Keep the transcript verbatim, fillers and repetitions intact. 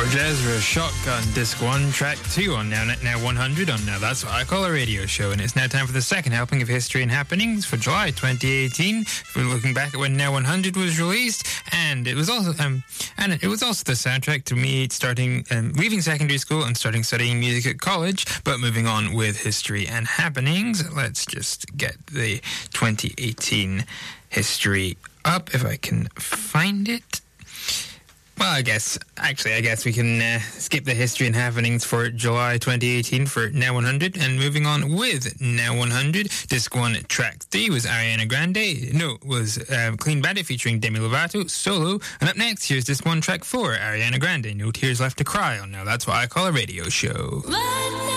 Jezra, Shotgun, Disc one, Track two on Now Now one hundred on Now That's What I Call a Radio Show. And it's now time for the second helping of History and Happenings for July twenty eighteen. We're looking back at when Now one hundred was released, and it was also um, and it was also the soundtrack to me starting um, leaving secondary school and starting studying music at college. But moving on with History and Happenings, let's just get the twenty eighteen history up if I can find it. Well, I guess, actually, I guess we can uh, skip the history and happenings for July twenty eighteen for Now one hundred. And moving on with Now one hundred, Disc one, Track three was Ariana Grande. No, was uh, Clean Bandit featuring Demi Lovato, Solo. And up next, here's Disc one, Track four, Ariana Grande. No Tears Left to Cry on Now That's What I Call a Radio Show.